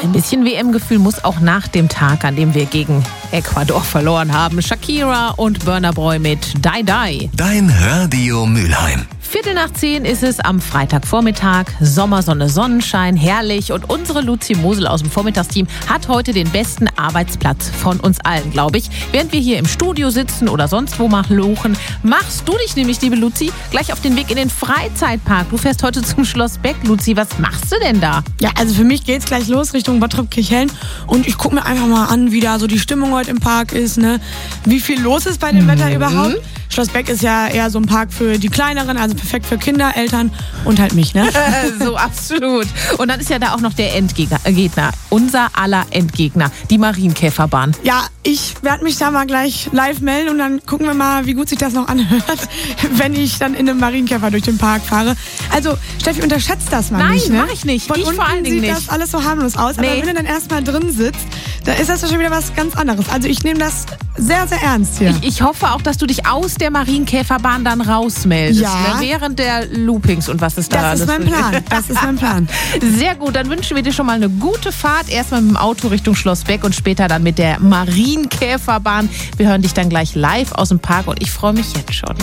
ein bisschen WM-Gefühl muss auch nach dem Tag, an dem wir gegen Ecuador verloren haben. Shakira und Burna Boy mit Die Die. Dein Radio Mülheim. 9:45 ist es am Freitagvormittag. Sommersonne, Sonnenschein, herrlich. Und unsere Luzi Mosel aus dem Vormittagsteam hat heute den besten Arbeitsplatz von uns allen, glaube ich. Während wir hier im Studio sitzen oder sonst wo mal lochen, machst du dich nämlich, liebe Luzi, gleich auf den Weg in den Freizeitpark. Du fährst heute zum Schloss Beck. Luzi, was machst du denn da? Ja, also für mich geht's gleich los Richtung Bottrop-Kirchhellen. Und ich gucke mir einfach mal an, wie da so die Stimmung heute im Park ist, ne? Wie viel los ist bei dem Wetter überhaupt. Schloss Beck ist ja eher so ein Park für die Kleineren, also perfekt für Kinder, Eltern und halt mich, ne? So, absolut. Und dann ist ja da auch noch der Endgegner, unser aller Endgegner, die Marienkäferbahn. Ja, ich werde mich da mal gleich live melden und dann gucken wir mal, wie gut sich das noch anhört, wenn ich dann in einem Marienkäfer durch den Park fahre. Also, Steffi, unterschätzt das mal nicht, ne? Nein, mach ich nicht. Von Ich unten vor allen Dingen sieht nicht. das alles so harmlos aus, aber wenn du dann erstmal drin sitzt, da ist das schon wieder was ganz anderes. Also ich nehme das sehr, sehr ernst hier. Ich hoffe auch, dass du dich aus der Marienkäferbahn dann rausmeldest, Ja. ne? Während der Loopings und was es da Das ist mein Plan. Das ist mein Plan. Sehr gut, dann wünschen wir dir schon mal eine gute Fahrt. Erstmal mit dem Auto Richtung Schloss Beck und später dann mit der Marienkäferbahn. Wir hören dich dann gleich live aus dem Park und ich freue mich jetzt schon.